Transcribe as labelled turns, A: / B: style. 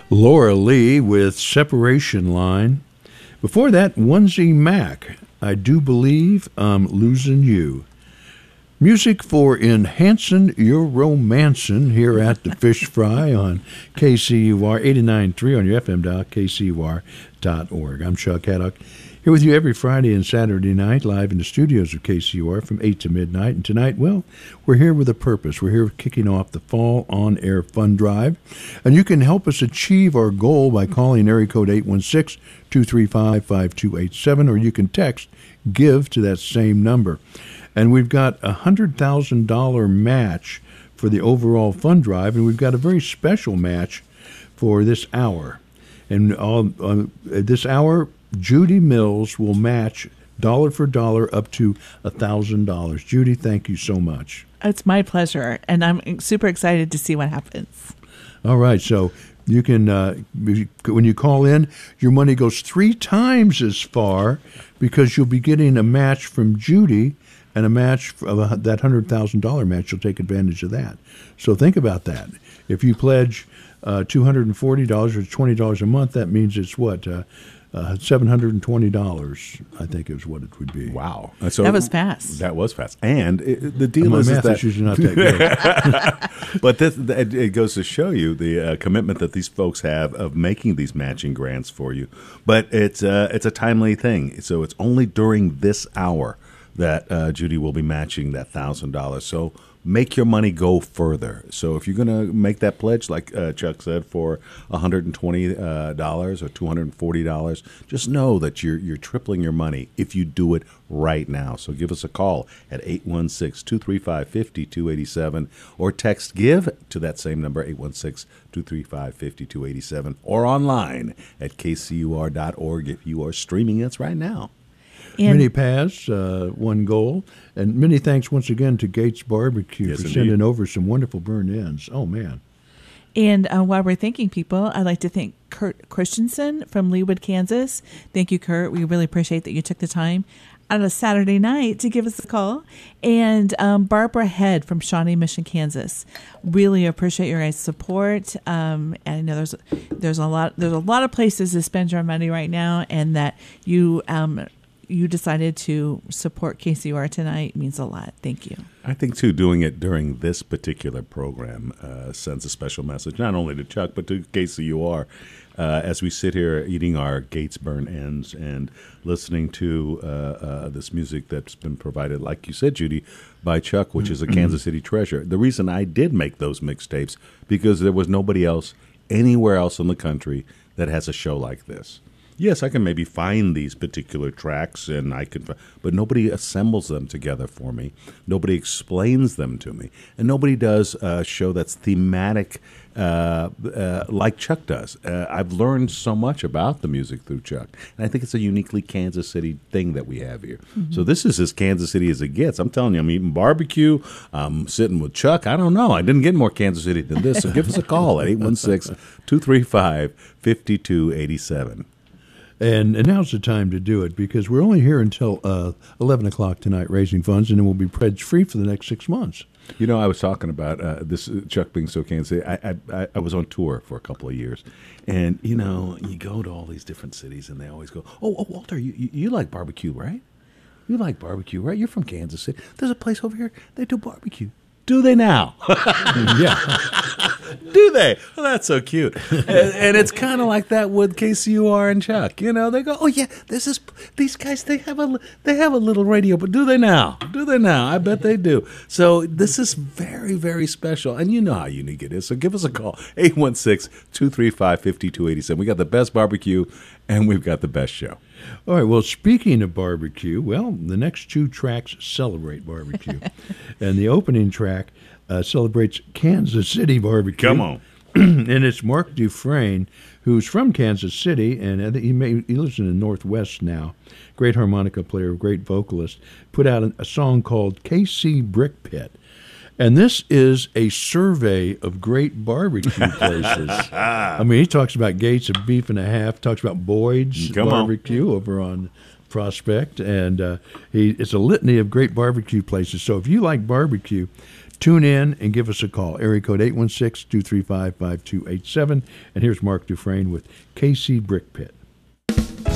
A: Laura Lee with Separation Line. Before that, Onesie Mac, I Do Believe I'm Losing You. Music for Enhancing Your Romancing here at the Fish Fry on KCUR 89.3 on your FM dial, kcur.org. I'm Chuck Haddock, here with you every Friday and Saturday night, live in the studios of KCUR from 8 to midnight. And tonight, well, we're here with a purpose. We're here kicking off the Fall On Air Fund Drive. And you can help us achieve our goal by calling area code 816-235-5287, or you can text GIVE to that same number. And we've got a $100,000 match for the overall fund drive, and we've got a very special match for this hour. And this hour, Judy Mills will match dollar for dollar up to $1,000. Judy, thank you so much.
B: It's my pleasure, and I'm super excited to see what happens.
A: All right, so you can, when you call in, your money goes 3 times as far because you'll be getting a match from Judy. And a match, that $100,000 match, you'll take advantage of that. So think about that. If you pledge $240 or $20 a month, that means it's what? $720, I think is what it would be.
C: Wow.
B: So that was fast.
C: That was fast. And the deal
A: is
C: that...
A: is usually not that
C: good. But it goes to show you the commitment that these folks have of making these matching grants for you. But it's a timely thing. So it's only during this hour that Judy will be matching that $1,000. So make your money go further. So if you're going to make that pledge, like Chuck said, for $120 or $240, just know that you're tripling your money if you do it right now. So give us a call at 816-235-5287 or text GIVE to that same number, 816-235-5287, or online at kcur.org if you are streaming us right now.
A: Mini Paz, one goal. And many thanks once again to Gates Barbecue for sending over some wonderful burnt ends. Oh, man.
B: And while we're thanking people, I'd like to thank Kurt Christensen from Leawood, Kansas. Thank you, Kurt. We really appreciate that you took the time on a Saturday night to give us a call. And Barbara Head from Shawnee Mission, Kansas. Really appreciate your guys' support. And I know there's a lot of places to spend your money right now, and that you decided to support KCUR tonight means a lot. Thank you.
C: I think, too, doing it during this particular program sends a special message, not only to Chuck, but to KCUR, as we sit here eating our Gates burn ends and listening to this music that's been provided, like you said, Judy, by Chuck, which is a Kansas City treasure. The reason I did make those mixtapes, because there was nobody else anywhere else in the country that has a show like this. Yes, I can maybe find these particular tracks, and but nobody assembles them together for me. Nobody explains them to me, and nobody does a show that's thematic like Chuck does. I've learned so much about the music through Chuck, and I think it's a uniquely Kansas City thing that we have here. Mm-hmm. So this is as Kansas City as it gets. I'm telling you, I'm eating barbecue. I'm sitting with Chuck. I don't know. I didn't get more Kansas City than this. So give us a call at 816-235-5287.
A: And now's the time to do it, because we're only here until 11 o'clock tonight raising funds, and then we'll be pledge-free for the next 6 months.
C: You know, I was talking about this, Chuck being so Kansas City. I was on tour for a couple of years, and, you know, you go to all these different cities, and they always go, oh Walter, you like barbecue, right? You like barbecue, right? You're from Kansas City. There's a place over here, they do barbecue. Do they now?
A: Yeah.
C: Do they? Well, that's so cute. And it's kind of like that with KCUR and Chuck. You know, they go, oh yeah, these guys. They have a little radio, but do they now? Do they now? I bet they do. So this is very, very special, and you know how unique it is. So give us a call, 816-235-5287. We got the best barbecue, and we've got the best show.
A: All right, well, speaking of barbecue, the next 2 tracks celebrate barbecue. And the opening track celebrates Kansas City barbecue.
C: Come on.
A: And it's Mark Dufresne, who's from Kansas City, and I think he lives in the Northwest now. Great harmonica player, great vocalist. Put out a song called KC Brick Pit. And this is a survey of great barbecue places. I mean, he talks about Gates of Beef and a Half, talks about Boyd's Barbecue over on Prospect, and it's a litany of great barbecue places. So if you like barbecue, tune in and give us a call. Area code 816-235-5287. And here's Mark Dufresne with KC Brick Pit.